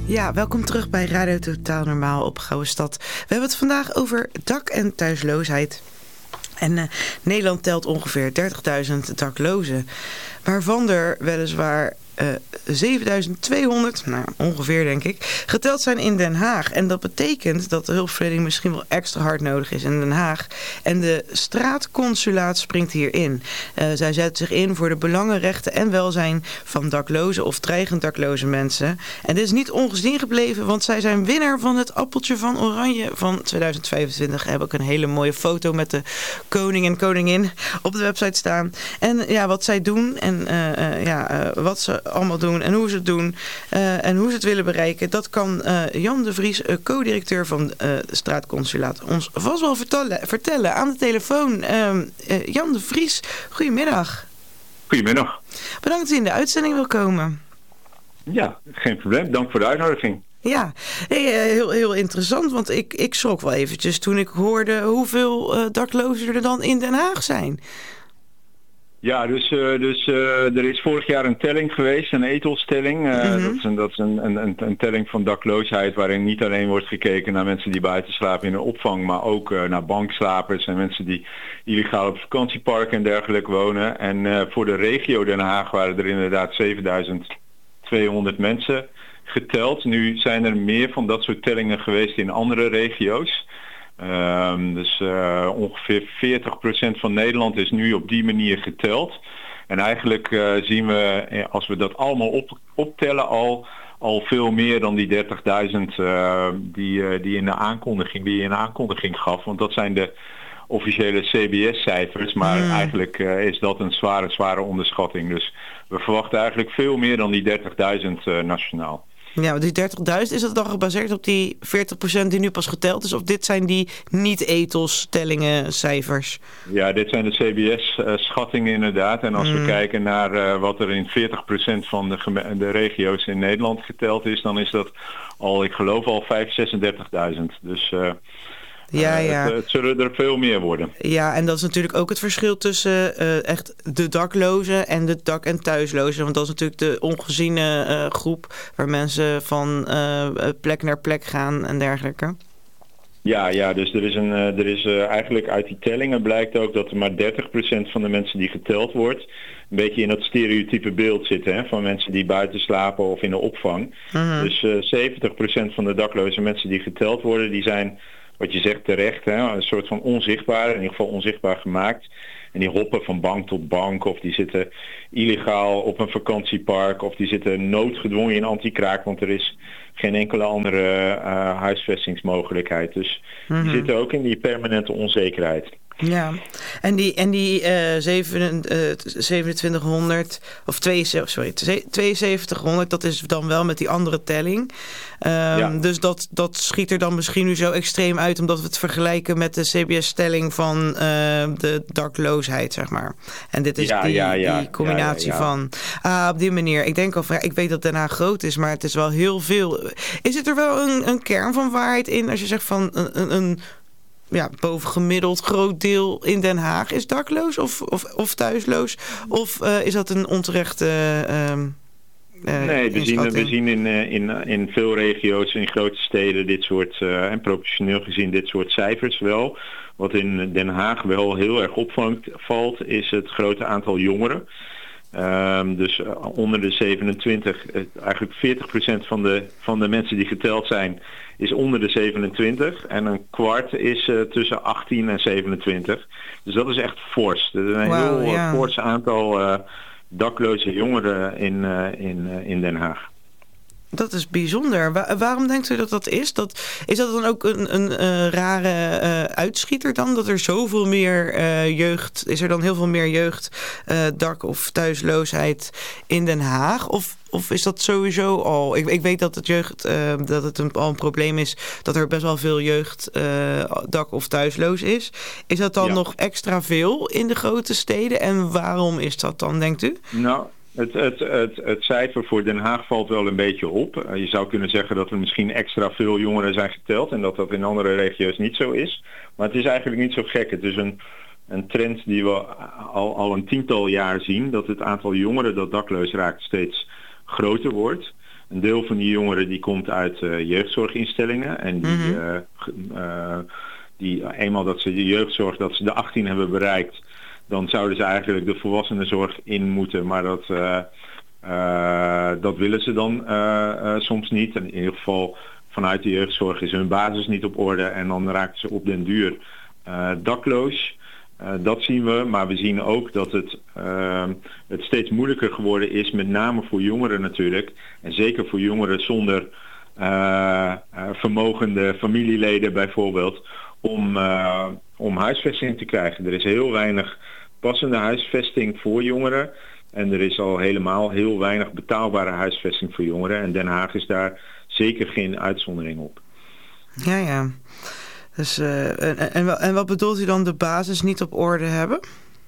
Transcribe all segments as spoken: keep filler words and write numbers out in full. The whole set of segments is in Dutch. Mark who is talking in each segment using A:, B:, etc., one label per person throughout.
A: Ja, welkom terug bij Radio Totaal Normaal op Gouden Stad. We hebben het vandaag over dak- en thuisloosheid. En uh, Nederland telt ongeveer dertigduizend daklozen, waarvan er weliswaar uh, zevenduizend tweehonderd, nou ongeveer denk ik, geteld zijn in Den Haag. En dat betekent dat de hulpverlening misschien wel extra hard nodig is in Den Haag. En de straatconsulaat springt hierin. Uh, zij zetten zich in voor de belangen, rechten en welzijn van daklozen of dreigend dakloze mensen. En dit is niet ongezien gebleven, want zij zijn winnaar van het Appeltje van Oranje van tweeduizend vijfentwintig. Heb ik een hele mooie foto met de koning en koningin op de website staan. En ja, wat zij doen en uh, uh, ja, uh, wat ze allemaal doen en hoe ze het doen uh, en hoe ze het willen bereiken, dat kan uh, Jan de Vries, uh, co-directeur van uh, de straatconsulaat, ons vast wel vertellen, vertellen aan de telefoon. Uh, uh, Jan de Vries, goedemiddag.
B: Goedemiddag.
A: Bedankt dat u in de uitzending wil komen.
B: Ja, geen probleem. Dank voor de uitnodiging.
A: Ja, heel, heel interessant, want ik, ik schrok wel eventjes toen ik hoorde hoeveel uh, daklozen er dan in Den Haag zijn.
B: Ja, dus, uh, dus uh, er is vorig jaar een telling geweest, een ethelstelling. Uh, mm-hmm. Dat is, een, dat is een, een, een telling van dakloosheid waarin niet alleen wordt gekeken naar mensen die buiten slapen in een opvang, maar ook uh, naar bankslapers en mensen die illegaal op vakantieparken en dergelijke wonen. En uh, voor de regio Den Haag waren er inderdaad zevenduizend tweehonderd mensen geteld. Nu zijn er meer van dat soort tellingen geweest in andere regio's. Um, dus uh, ongeveer veertig procent van Nederland is nu op die manier geteld. En eigenlijk uh, zien we, als we dat allemaal op, optellen, al, al veel meer dan die dertigduizend uh, die, uh, die in de aankondiging, die in de aankondiging gaf. Want dat zijn de officiële C B S-cijfers, maar mm. eigenlijk uh, is dat een zware, zware onderschatting. Dus we verwachten eigenlijk veel meer dan die dertigduizend uh, nationaal.
A: Ja, die dertigduizend, is dat dan gebaseerd op die veertig procent die nu pas geteld is? Of dit zijn die niet-ethos-tellingen, cijfers?
B: Ja, dit zijn de C B S-schattingen inderdaad. En als mm. we kijken naar uh, wat er in veertig procent van de, geme- de regio's in Nederland geteld is, dan is dat al, ik geloof al zesendertigduizend. Dus uh,
A: ja,
B: uh,
A: ja.
B: Het, het zullen er veel meer worden.
A: Ja, en dat is natuurlijk ook het verschil tussen uh, echt de daklozen en de dak- en thuislozen. Want dat is natuurlijk de ongeziene uh, groep waar mensen van uh, plek naar plek gaan en dergelijke.
B: Ja, ja, dus er is, een, uh, er is uh, eigenlijk uit die tellingen blijkt ook dat er maar dertig procent van de mensen die geteld wordt een beetje in dat stereotype beeld zitten, hè, van mensen die buiten slapen of in de opvang. Mm-hmm. Dus uh, zeventig procent van de dakloze mensen die geteld worden, die zijn, wat je zegt terecht, hè, een soort van onzichtbaar, in ieder geval onzichtbaar gemaakt. En die hoppen van bank tot bank, of die zitten illegaal op een vakantiepark, of die zitten noodgedwongen in anti-kraak, want er is geen enkele andere uh, huisvestingsmogelijkheid. Dus mm-hmm. die zitten ook in die permanente onzekerheid.
A: Ja, en die, en die uh, zevenentwintighonderd of tweeënzeventig, sorry, tweeënzeventighonderd, dat is dan wel met die andere telling. Um, ja. Dus dat, dat schiet er dan misschien nu zo extreem uit, omdat we het vergelijken met de C B S-telling van uh, de dakloosheid, zeg maar. En dit is
B: ja,
A: die,
B: ja, ja.
A: die combinatie
B: ja, ja, ja.
A: van, ah, op die manier. Ik denk al, ja, ik weet dat Den Haag groot is, maar het is wel heel veel. Is het er wel een, een kern van waarheid in, als je zegt van een, een, een ja, bovengemiddeld groot deel in Den Haag is dakloos of, of, of thuisloos? Of uh, is dat een onterechte uh, uh,
B: Nee, we zien, we zien in, in, in veel regio's, in grote steden, dit soort, uh, en proportioneel gezien dit soort cijfers wel. Wat in Den Haag wel heel erg opvalt, is het grote aantal jongeren. Um, dus uh, onder de zevenentwintig, uh, eigenlijk veertig procent van de, van de mensen die geteld zijn is onder de zevenentwintig en een kwart is uh, tussen achttien en zevenentwintig. Dus dat is echt fors. Dat is een
A: wow,
B: heel
A: ja.
B: fors aantal uh, dakloze jongeren in, uh, in, uh, in Den Haag.
A: Dat is bijzonder. Wa- waarom denkt u dat dat is? Dat, is dat dan ook een, een uh, rare uh, uitschieter dan? Dat er zoveel meer uh, jeugd, is er dan heel veel meer jeugd, uh, dak- of thuisloosheid in Den Haag? Of, of is dat sowieso al? Ik, ik weet dat het jeugd, uh, dat het een, al een probleem is, dat er best wel veel jeugd uh, dak- of thuisloos is. Is dat dan ja. nog extra veel in de grote steden? En waarom is dat dan, denkt u?
B: Nou, Het, het, het, het cijfer voor Den Haag valt wel een beetje op. Uh, je zou kunnen zeggen dat er misschien extra veel jongeren zijn geteld en dat dat in andere regio's niet zo is. Maar het is eigenlijk niet zo gek. Het is een, een trend die we al, al een tiental jaar zien, dat het aantal jongeren dat dakloos raakt steeds groter wordt. Een deel van die jongeren die komt uit uh, jeugdzorginstellingen. En die, mm-hmm. uh, uh, die eenmaal dat ze de jeugdzorg, dat ze de achttien hebben bereikt, dan zouden ze eigenlijk de volwassenenzorg in moeten. Maar dat, uh, uh, dat willen ze dan uh, uh, soms niet. En in ieder geval vanuit de jeugdzorg is hun basis niet op orde. En dan raken ze op den duur uh, dakloos. Uh, dat zien we, maar we zien ook dat het, uh, het steeds moeilijker geworden is, met name voor jongeren natuurlijk. En zeker voor jongeren zonder uh, uh, vermogende familieleden bijvoorbeeld, om, uh, om huisvesting te krijgen. Er is heel weinig passende huisvesting voor jongeren. En er is al helemaal heel weinig betaalbare huisvesting voor jongeren. En Den Haag is daar zeker geen uitzondering op.
A: Ja, ja. Dus, uh, en, en, en wat bedoelt u dan de basis niet op orde hebben?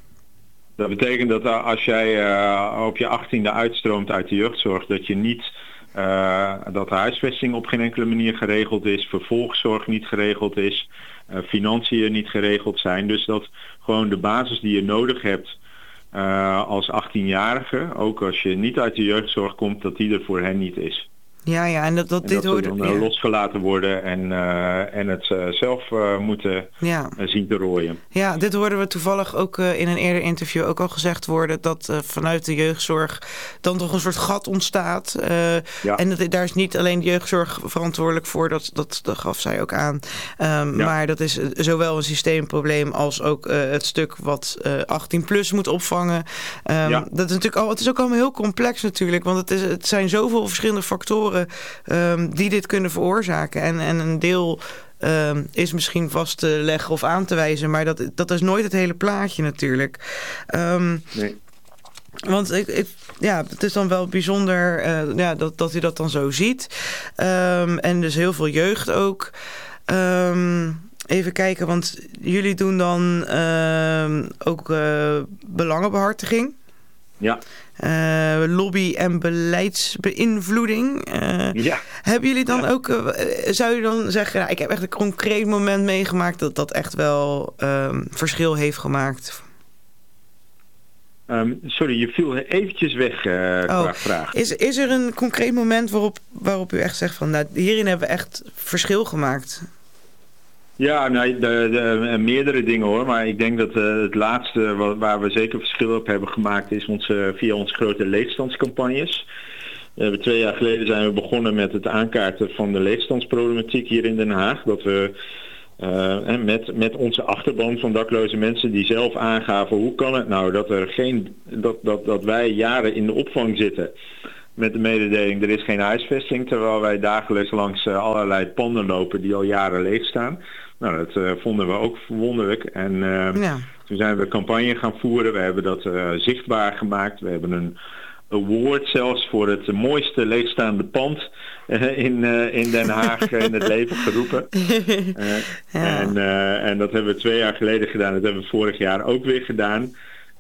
B: Dat betekent dat als jij uh, op je achttiende uitstroomt uit de jeugdzorg, dat je niet uh, dat de huisvesting op geen enkele manier geregeld is, vervolgzorg niet geregeld is, uh, financiën niet geregeld zijn. Dus dat gewoon de basis die je nodig hebt uh, als achttienjarige, ook als je niet uit de jeugdzorg komt, dat die er voor hen niet is.
A: Ja, ja, en dat, dat,
B: en
A: dit
B: dat
A: hoort
B: dan uh,
A: ja.
B: losgelaten worden en, uh, en het uh, zelf uh, moeten
A: ja.
B: uh, zien te rooien.
A: Ja, dit hoorden we toevallig ook uh, in een eerder interview ook al gezegd worden, dat uh, vanuit de jeugdzorg dan toch een soort gat ontstaat. Uh, ja. En dat, daar is niet alleen de jeugdzorg verantwoordelijk voor, dat, dat, dat gaf zij ook aan. Um, ja. Maar dat is zowel een systeemprobleem als ook uh, het stuk wat uh, achttien plus moet opvangen. Um, ja. Dat is natuurlijk al, het is ook allemaal heel complex natuurlijk, want het, is, het zijn zoveel verschillende factoren Um, die dit kunnen veroorzaken. En, en een deel um, is misschien vast te leggen of aan te wijzen, maar dat, dat is nooit het hele plaatje natuurlijk. Um, nee. Want ik, ik, ja, het is dan wel bijzonder uh, ja, dat, dat u dat dan zo ziet. Um, en dus heel veel jeugd ook. Um, even kijken, want jullie doen dan uh, ook uh, belangenbehartiging.
B: Ja.
A: Uh, lobby- en beleidsbeïnvloeding. Uh, ja. Hebben jullie dan ja. ook, uh, zou je dan zeggen, nou, ik heb echt een concreet moment meegemaakt dat dat echt wel um, verschil heeft gemaakt?
B: Um, sorry, je viel eventjes weg uh, oh. qua vraag.
A: Is, is er een concreet moment waarop, waarop u echt zegt van, nou, hierin hebben we echt verschil gemaakt?
B: Ja, nou, de, de, meerdere dingen hoor, maar ik denk dat uh, het laatste wat, waar we zeker verschil op hebben gemaakt is onze, via onze grote leegstandscampagnes. Uh, twee jaar geleden zijn we begonnen met het aankaarten van de leegstandsproblematiek hier in Den Haag. Dat we uh, met, met onze achterban van dakloze mensen die zelf aangaven, hoe kan het nou dat, er geen, dat, dat, dat wij jaren in de opvang zitten met de mededeling, er is geen huisvesting, terwijl wij dagelijks langs uh, allerlei panden lopen die al jaren leeg staan. Nou, dat uh, vonden we ook verwonderlijk. En uh, ja. toen zijn we campagne gaan voeren. We hebben dat uh, zichtbaar gemaakt. We hebben een award zelfs voor het mooiste leegstaande pand uh, in, uh, in Den Haag in het leven geroepen. Uh, ja. en, uh, en dat hebben we twee jaar geleden gedaan. Dat hebben we vorig jaar ook weer gedaan.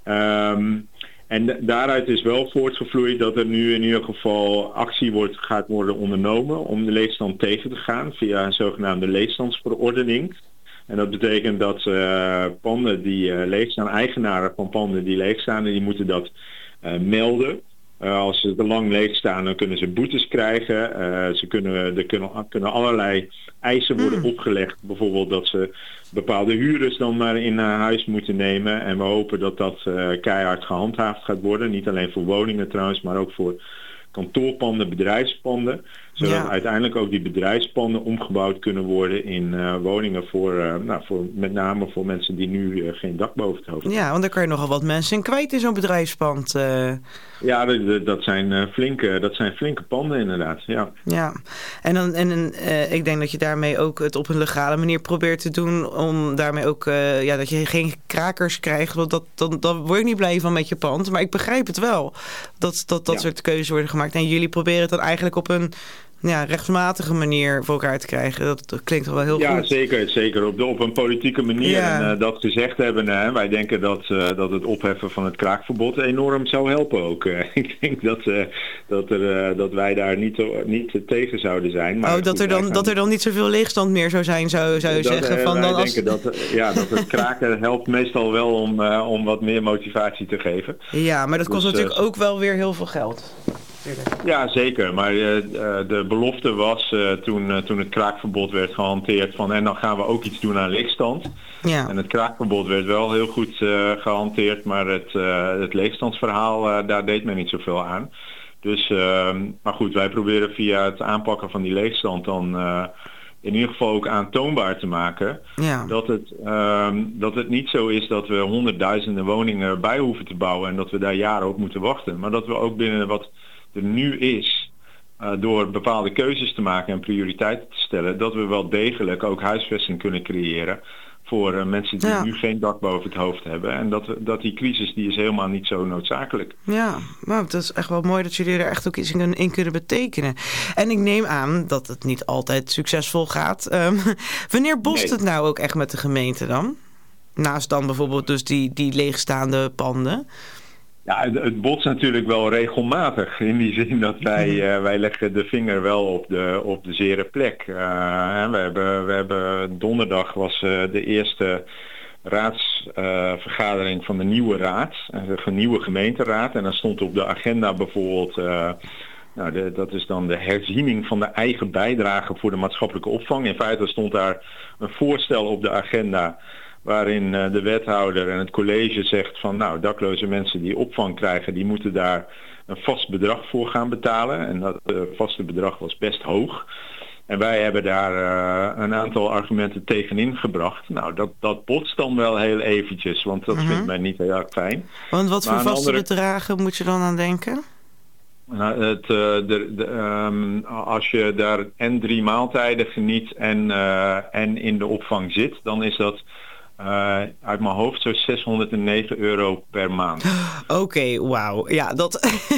B: Um, En daaruit is wel voortgevloeid dat er nu in ieder geval actie wordt, gaat worden ondernomen om de leegstand tegen te gaan via een zogenaamde leegstandsverordening. En dat betekent dat uh, panden die uh, leegstaan, eigenaren van panden die leegstaan, die moeten dat uh, melden. Uh, als ze te lang leegstaan, dan kunnen ze boetes krijgen. Uh, ze kunnen, er kunnen, kunnen allerlei eisen worden mm. opgelegd. Bijvoorbeeld dat ze bepaalde huurders dan maar in uh, huis moeten nemen. En we hopen dat dat uh, keihard gehandhaafd gaat worden. Niet alleen voor woningen trouwens, maar ook voor kantoorpanden, bedrijfspanden. Zodat ja. uiteindelijk ook die bedrijfspanden omgebouwd kunnen worden in uh, woningen voor, uh, nou, voor met name voor mensen die nu uh, geen dak boven het hoofd hebben.
A: Ja, want daar kan je nogal wat mensen in kwijt in zo'n bedrijfspand. Uh...
B: Ja, dat, dat, zijn, uh, flinke, dat zijn flinke panden inderdaad. Ja,
A: ja. En, dan, en uh, ik denk dat je daarmee ook het op een legale manier probeert te doen. Om daarmee ook uh, ja, dat je geen krakers krijgt. Want dat, dan, dan word je niet blij van met je pand. Maar ik begrijp het wel. Dat dat, dat ja. soort keuzes worden gemaakt. En jullie proberen het dan eigenlijk op een ja, rechtsmatige manier voor elkaar te krijgen. Dat, dat klinkt wel heel
B: ja,
A: goed.
B: Ja, zeker. Zeker op, de, op een politieke manier. Ja. En uh, dat gezegd hebben, uh, wij denken dat, uh, dat het opheffen van het kraakverbod enorm zou helpen ook. Uh, ik denk dat, uh, dat, er, uh, dat wij daar niet, niet tegen zouden zijn. Maar
A: oh, dat, er dan, gaan... dat er dan niet zoveel leegstand meer zou zijn, zou, zou je dat, zeggen?
B: Uh,
A: van
B: wij
A: dan als...
B: denken dat, uh, ja, dat het kraken helpt meestal wel om, uh, om wat meer motivatie te geven.
A: Ja, maar dat kost
B: dus,
A: natuurlijk
B: uh,
A: ook wel weer heel veel geld.
B: Ja, zeker. Maar uh, de belofte was uh, toen, uh, toen het kraakverbod werd gehanteerd van en dan gaan we ook iets doen aan leegstand. Ja. En het kraakverbod werd wel heel goed uh, gehanteerd, maar het, uh, het leegstandsverhaal, uh, daar deed men niet zoveel aan. Dus, uh, maar goed, wij proberen via het aanpakken van die leegstand dan uh, in ieder geval ook aantoonbaar te maken ja. dat, het, uh, dat het niet zo is dat we honderdduizenden woningen bij hoeven te bouwen en dat we daar jaren op moeten wachten. Maar dat we ook binnen wat er nu is, uh, door bepaalde keuzes te maken en prioriteiten te stellen, dat we wel degelijk ook huisvesting kunnen creëren voor uh, mensen die ja. nu geen dak boven het hoofd hebben. En dat, dat die crisis die is helemaal niet zo noodzakelijk.
A: Ja, nou, dat is echt wel mooi dat jullie er echt ook iets in, in kunnen betekenen. En ik neem aan dat het niet altijd succesvol gaat. Um, wanneer botst nee. het nou ook echt met de gemeente dan? Naast dan bijvoorbeeld dus die, die leegstaande panden.
B: Ja, het, het botst natuurlijk wel regelmatig. In die zin dat wij, uh, wij leggen de vinger wel op de, op de zere plek. Uh, hè, we, hebben, we hebben donderdag was uh, de eerste raadsvergadering uh, van de nieuwe raad. De nieuwe gemeenteraad. En dan stond op de agenda bijvoorbeeld Uh, nou, de, dat is dan de herziening van de eigen bijdrage voor de maatschappelijke opvang. In feite stond daar een voorstel op de agenda waarin uh, de wethouder en het college zegt van nou, dakloze mensen die opvang krijgen, die moeten daar een vast bedrag voor gaan betalen. En dat uh, vaste bedrag was best hoog. En wij hebben daar uh, een aantal argumenten tegenin gebracht. Nou, dat, dat botst dan wel heel eventjes, want dat uh-huh. vindt men niet heel erg fijn.
A: Want wat voor
B: maar
A: vaste
B: andere...
A: bedragen moet je dan aan denken?
B: Nou, het, uh, de, de, um, als je daar en drie maaltijden geniet en, uh, en in de opvang zit, dan is dat Uh, uit mijn hoofd zo zeshonderdnegen euro per maand.
A: Oké, okay, wauw. Ja, dat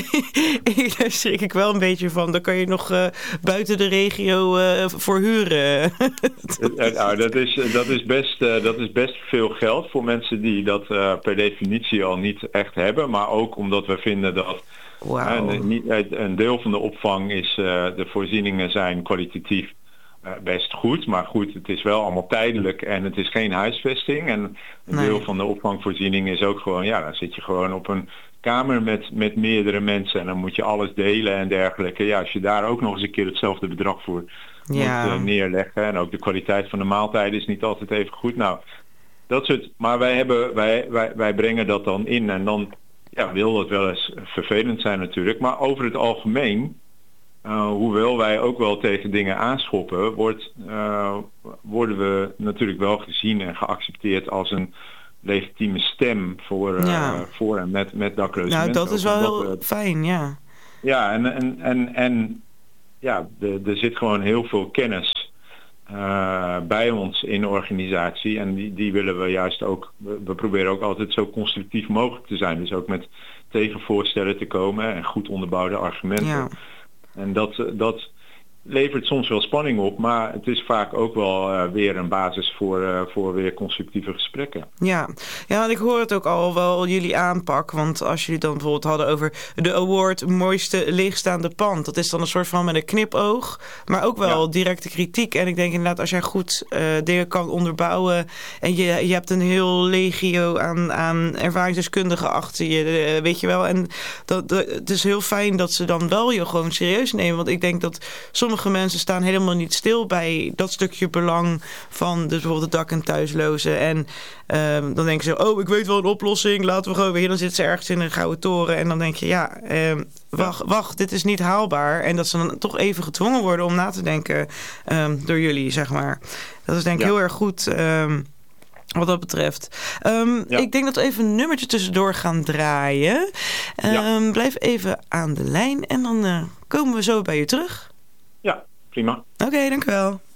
A: daar schrik ik wel een beetje van. Dan kan je nog uh, buiten de regio uh, voor huren.
B: nou, dat, is, dat, is best, uh, dat is best veel geld voor mensen die dat uh, per definitie al niet echt hebben. Maar ook omdat we vinden dat wow. uh, niet, een deel van de opvang is, uh, de voorzieningen zijn kwalitatief Uh, best goed, maar goed, het is wel allemaal tijdelijk en het is geen huisvesting. En een nee. deel van de opvangvoorziening is ook gewoon, ja, dan zit je gewoon op een kamer met, met meerdere mensen en dan moet je alles delen en dergelijke. Ja, als je daar ook nog eens een keer hetzelfde bedrag voor ja. moet uh, neerleggen en ook de kwaliteit van de maaltijden is niet altijd even goed. Nou, dat soort, maar wij hebben, wij, wij, wij brengen dat dan in en dan ja, wil dat wel eens vervelend zijn natuurlijk, maar over het algemeen, Uh, hoewel wij ook wel tegen dingen aanschoppen, wordt, uh, worden we natuurlijk wel gezien en geaccepteerd als een legitieme stem voor, uh, ja. voor en met, met dakloze
A: nou,
B: mensen.
A: Dat is wel heel we, fijn, ja.
B: Ja, en, en, en, en ja, de, er zit gewoon heel veel kennis uh, bij ons in de organisatie en die, die willen we juist ook, we, we proberen ook altijd zo constructief mogelijk te zijn. Dus ook met tegenvoorstellen te komen en goed onderbouwde argumenten. Ja. En dat, dat levert soms wel spanning op, maar het is vaak ook wel uh, weer een basis voor, uh, voor weer constructieve gesprekken.
A: Ja. ja, want ik hoor het ook al wel jullie aanpak, want als jullie dan bijvoorbeeld hadden over de award mooiste leegstaande pand, dat is dan een soort van met een knipoog, maar ook wel ja. directe kritiek. En ik denk inderdaad, als jij goed uh, dingen kan onderbouwen en je, je hebt een heel legio aan, aan ervaringsdeskundigen achter je, uh, weet je wel, en dat, dat, het is heel fijn dat ze dan wel je gewoon serieus nemen, want ik denk dat sommige Sommige mensen staan helemaal niet stil bij dat stukje belang van dus bijvoorbeeld de dak- en thuislozen. En um, dan denken ze, oh, ik weet wel een oplossing, laten we gewoon weer. Dan zitten ze ergens in een gouden toren en dan denk je, ja, um, wacht, wacht, dit is niet haalbaar. En dat ze dan toch even gedwongen worden om na te denken um, door jullie, zeg maar. Dat is denk ik ja. heel erg goed Um, wat dat betreft. Um, ja. Ik denk dat we even een nummertje tussendoor gaan draaien. Um, ja. Blijf even aan de lijn en dan uh, komen we zo bij je terug.
B: Ja, prima.
A: Oké, okay, dank u wel.